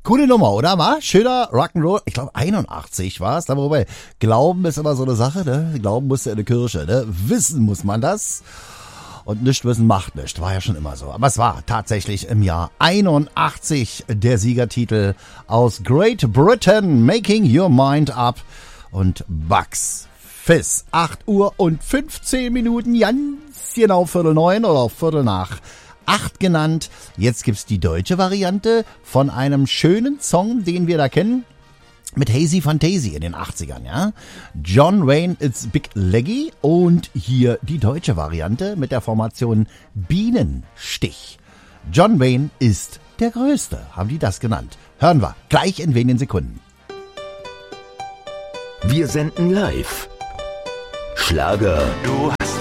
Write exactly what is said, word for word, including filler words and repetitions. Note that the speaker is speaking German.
Coole Nummer, oder? Ma? Schöner Rock'n'Roll. Ich glaube, einundachtzig war es. Wobei, Glauben ist immer so eine Sache, ne? Glauben musst du in der Kirche, ne? Wissen muss man das. Und nicht wissen macht nicht. War ja schon immer so. Aber es war tatsächlich im Jahr einundachtzig der Siegertitel aus Great Britain. Making Your Mind Up. Und Bucks Fizz. acht Uhr und fünfzehn Minuten. Ganz genau Viertel neun oder Viertel nach acht genannt. Jetzt gibt's die deutsche Variante von einem schönen Song, den wir da kennen, mit Hazy Fantasy in den achtzigern, ja. John Wayne It's Big Leggy und hier die deutsche Variante mit der Formation Bienenstich. John Wayne ist der Größte, haben die das genannt. Hören wir gleich in wenigen Sekunden. Wir senden live. Schlager. Du